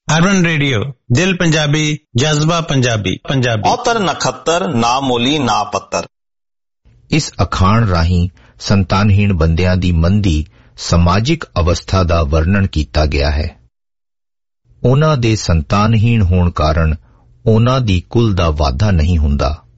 Urban radio, ਦਿਲ ਪੰਜਾਬੀ, ਜਜ਼ਬਾ ਪੰਜਾਬੀ। ਔਤਰ ਨਖੱਤਰ, ਨਾ ਮੋਲੀ ਨਾ ਪੱਤਰ। ਇਸ ਅਖਾਣ ਰਾਹੀਂ ਸੰਤਾਨਹੀਣ ਬੰਦਿਆਂ ਦੀ ਮੰਦੀ ਸਮਾਜਿਕ ਅਵਸਥਾ ਦਾ ਵਰਣਨ ਕੀਤਾ ਗਿਆ ਹੈ। ਉਹਨਾਂ ਦੇ ਸੰਤਾਨਹੀਣ ਹੋਣ ਕਾਰਨ ਉਹਨਾਂ ਦੀ ਕੁਲ ਦਾ ਵਾਧਾ ਨਹੀਂ ਹੁੰਦਾ।